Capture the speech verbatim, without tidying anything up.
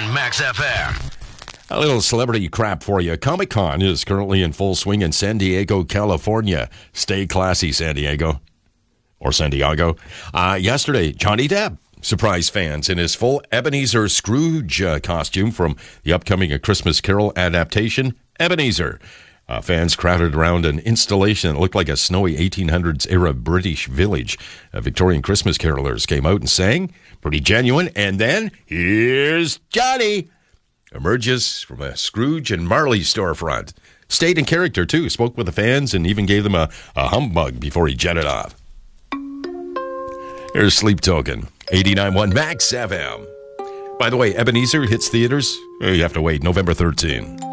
one Max F M. A little celebrity crap for you. Comic-Con is currently in full swing in San Diego, California. Stay classy, San Diego. Or San Diego. Uh, yesterday, Johnny Depp surprised fans in his full Ebenezer Scrooge uh, costume from the upcoming A Christmas Carol adaptation, Ebenezer. Uh, fans crowded around an installation that looked like a snowy eighteen hundreds era British village. Uh, Victorian Christmas carolers came out and sang. Pretty genuine. And then, here's Johnny. Emerges from a Scrooge and Marley storefront. Stayed in character, too. Spoke with the fans and even gave them a, a humbug before he jetted off. Here's Sleep Token, eighty-nine point one Max F M. By the way, Ebenezer hits theaters. You have to wait, November thirteenth.